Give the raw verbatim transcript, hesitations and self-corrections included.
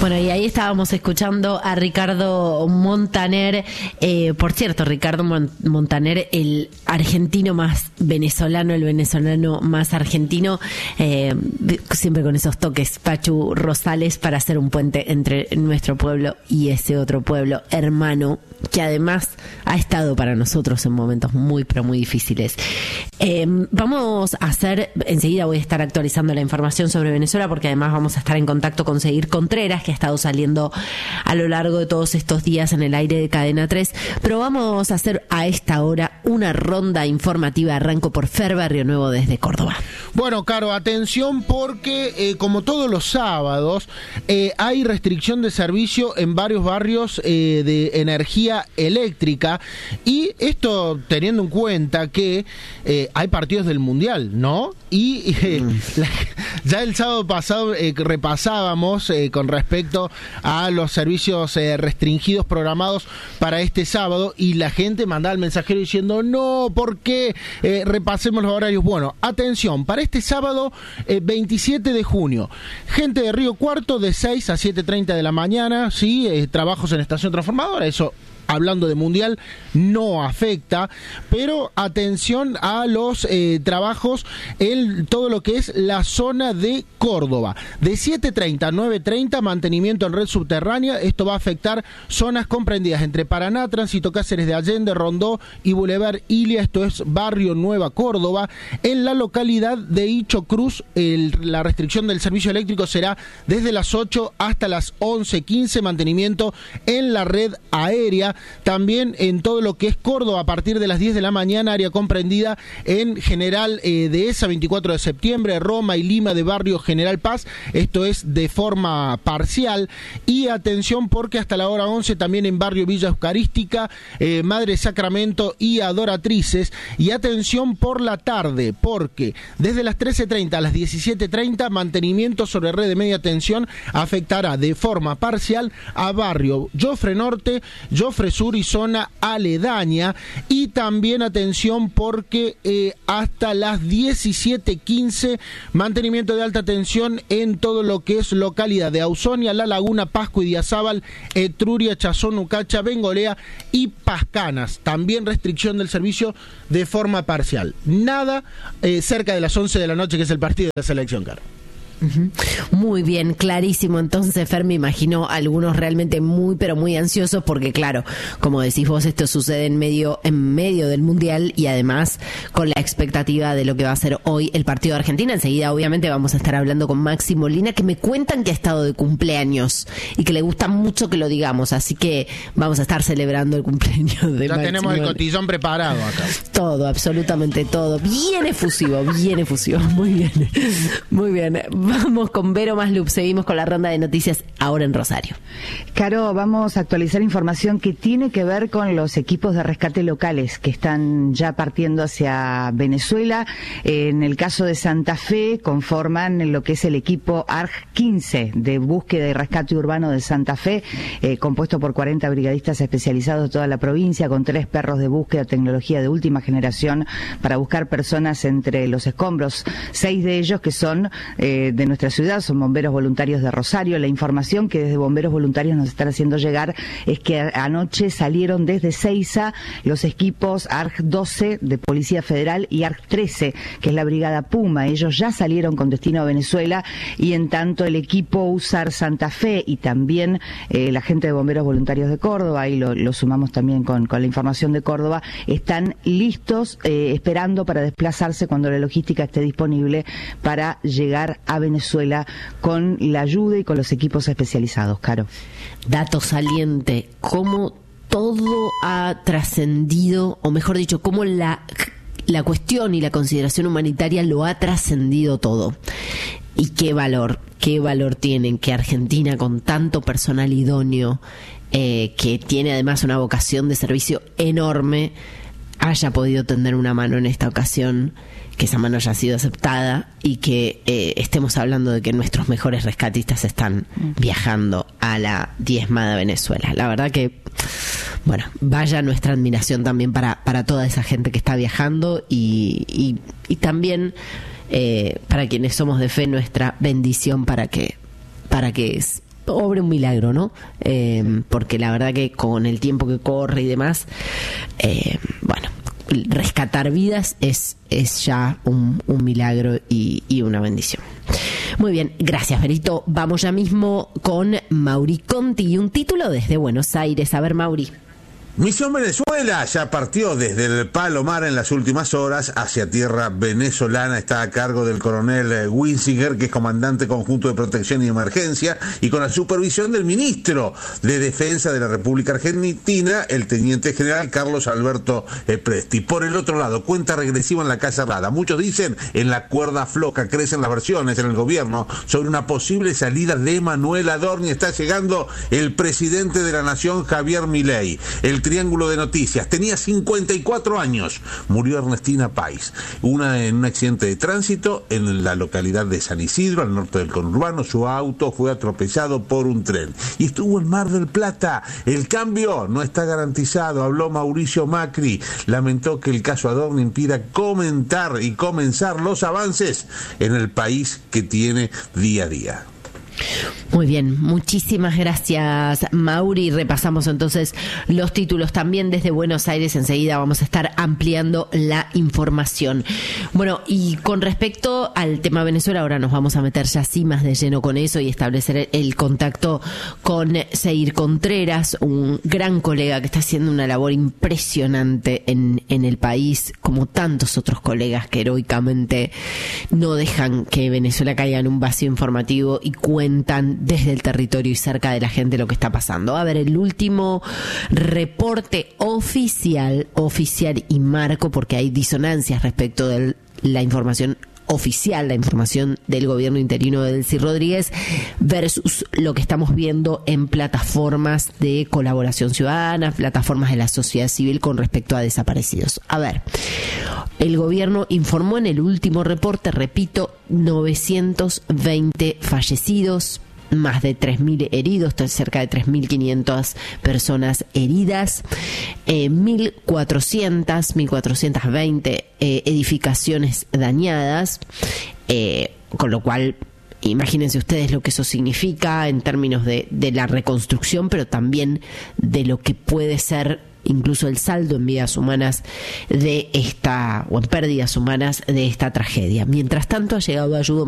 Bueno, y ahí estábamos escuchando a Ricardo Montaner. Eh, por cierto, Ricardo Montaner, el argentino más venezolano, el venezolano más argentino, eh, siempre con esos toques Pachu Rosales para hacer un puente entre nuestro pueblo y ese otro pueblo hermano, que además ha estado para nosotros en momentos muy, pero muy difíciles. Eh, vamos a hacer, enseguida voy a estar actualizando la información sobre Venezuela, porque además vamos a estar en contacto con Seguir Contreras, que ha estado saliendo a lo largo de todos estos días en el aire de Cadena tres, pero vamos a hacer a esta hora una ronda informativa. Arranco por Fer Barrio Nuevo desde Córdoba. Bueno, Caro, atención porque eh, como todos los sábados eh, hay restricción de servicio en varios barrios eh, de energía eléctrica, y esto teniendo en cuenta que eh, hay partidos del Mundial, ¿no? Y eh, mm. la, ya el sábado pasado eh, repasábamos eh, con respecto a los servicios eh, restringidos programados para este sábado, y la gente mandaba el mensajero diciendo no, ¿por qué? Eh, repasemos los horarios. Bueno, atención, para este sábado eh, veintisiete de junio, gente de Río Cuarto de seis a siete treinta de la mañana, sí, eh, trabajos en estación transformadora, eso hablando de Mundial no afecta, pero atención a los eh, trabajos en todo lo que es la zona de Córdoba, de siete treinta a nueve treinta, mantenimiento en red subterránea. Esto va a afectar zonas comprendidas entre Paraná, Tránsito Cáceres de Allende, Rondó y Boulevard Ilia, esto es Barrio Nueva Córdoba. En la localidad de Hicho Cruz, el, la restricción del servicio eléctrico será desde las ocho hasta las once quince, mantenimiento en la red aérea. También en todo lo que es Córdoba, a partir de las diez de la mañana, área comprendida en General eh, Dehesa, veinticuatro de septiembre, Roma y Lima de Barrio General Paz, esto es de forma parcial. Y atención porque hasta la hora once también en Barrio Villa Eucarística, eh, Madre Sacramento y Adoratrices. Y atención por la tarde, porque desde las trece treinta a las diecisiete treinta, mantenimiento sobre red de media tensión afectará de forma parcial a Barrio Jofre Norte, Jofre Sur y zona aledaña. Y también atención porque eh, hasta las diecisiete quince, mantenimiento de alta tensión en todo lo que es localidad de Ausonia, La Laguna, Pasco y Diazábal, Etruria, Chazón, Ucacha, Bengolea y Pascanas. También restricción del servicio de forma parcial. Nada eh, cerca de las once de la noche, que es el partido de la selección, Caro. Muy bien, clarísimo. Entonces, Fer, me imagino algunos realmente muy, pero muy ansiosos, porque claro, como decís vos, esto sucede en medio, en medio del Mundial, y además con la expectativa de lo que va a ser hoy el partido de Argentina. Enseguida, obviamente, vamos a estar hablando con Maxi Molina, que me cuentan que ha estado de cumpleaños y que le gusta mucho que lo digamos, así que vamos a estar celebrando el cumpleaños de Ya Maxi tenemos Molina. El cotillón preparado acá. Todo, absolutamente todo. Bien efusivo, bien efusivo. Muy bien, muy bien. Vamos con Vero Maslup, seguimos con la ronda de noticias ahora en Rosario. Caro, vamos a actualizar información que tiene que ver con los equipos de rescate locales que están ya partiendo hacia Venezuela. En el caso de Santa Fe, conforman lo que es el equipo A R G quince de búsqueda y rescate urbano de Santa Fe, eh, compuesto por cuarenta brigadistas especializados de toda la provincia, con tres perros de búsqueda, tecnología de última generación, para buscar personas entre los escombros. Seis de ellos que son eh, de nuestra ciudad, son bomberos voluntarios de Rosario. La información que desde bomberos voluntarios nos están haciendo llegar es que anoche salieron desde Seiza los equipos A R G doce de Policía Federal y A R G trece, que es la Brigada Puma. Ellos ya salieron con destino a Venezuela, y en tanto el equipo U S A R Santa Fe y también eh, la gente de bomberos voluntarios de Córdoba, y lo, lo sumamos también con, con la información de Córdoba, están listos, eh, esperando para desplazarse cuando la logística esté disponible para llegar a Venezuela con la ayuda y con los equipos especializados. Caro. Dato saliente, cómo todo ha trascendido, o mejor dicho, cómo la, la cuestión y la consideración humanitaria lo ha trascendido todo. Y qué valor, qué valor tienen que Argentina, con tanto personal idóneo, eh, que tiene además una vocación de servicio enorme, haya podido tender una mano en esta ocasión, que esa mano haya sido aceptada, y que eh, estemos hablando de que nuestros mejores rescatistas están viajando a la diezmada Venezuela. La verdad que, bueno, vaya nuestra admiración también para, para toda esa gente que está viajando, y, y, y también eh, para quienes somos de fe, nuestra bendición para que, para que obre un milagro, ¿no? Eh, porque la verdad que con el tiempo que corre y demás, eh, bueno, rescatar vidas es, es ya un, un milagro y, y una bendición. Muy bien, gracias, Berito. Vamos ya mismo con Mauri Conti y un título desde Buenos Aires. A ver, Mauri. Misión Venezuela ya partió desde el Palomar en las últimas horas hacia tierra venezolana. Está a cargo del coronel Winsinger, que es comandante conjunto de protección y emergencia, y con la supervisión del ministro de Defensa de la República Argentina, el teniente general Carlos Alberto Presti. Por el otro lado, cuenta regresiva en la Casa Rada. Muchos dicen en la cuerda floja. Crecen las versiones en el gobierno sobre una posible salida de Manuel Adorni. Está llegando el presidente de la Nación, Javier Milei. El triángulo de noticias. Tenía cincuenta y cuatro años. Murió Ernestina Pais, una en un accidente de tránsito en la localidad de San Isidro, al norte del conurbano. Su auto fue atropellado por un tren y estuvo en Mar del Plata. El cambio no está garantizado. Habló Mauricio Macri. Lamentó que el caso Adorni impida comentar y comenzar los avances en el país que tiene día a día. Muy bien, muchísimas gracias, Mauri. Repasamos entonces los títulos también desde Buenos Aires. Enseguida vamos a estar ampliando la información. Bueno, y con respecto al tema Venezuela, ahora nos vamos a meter ya así más de lleno con eso y establecer el contacto con Seir Contreras, un gran colega que está haciendo una labor impresionante en, en el país, como tantos otros colegas que heroicamente no dejan que Venezuela caiga en un vacío informativo y cuentan desde el territorio y cerca de la gente lo que está pasando. A ver, el último reporte oficial, oficial y marco, porque hay disonancias respecto de la información oficial, la información del gobierno interino de Delcy Rodríguez versus lo que estamos viendo en plataformas de colaboración ciudadana, plataformas de la sociedad civil con respecto a desaparecidos. A ver, el gobierno informó en el último reporte, repito, novecientos veinte fallecidos, más de tres mil heridos, cerca de tres mil quinientas personas heridas, eh, mil cuatrocientas, mil cuatrocientas veinte eh, edificaciones dañadas, eh, con lo cual imagínense ustedes lo que eso significa en términos de, de la reconstrucción, pero también de lo que puede ser incluso el saldo en vidas humanas de esta, o en pérdidas humanas de esta tragedia. Mientras tanto, ha llegado ayuda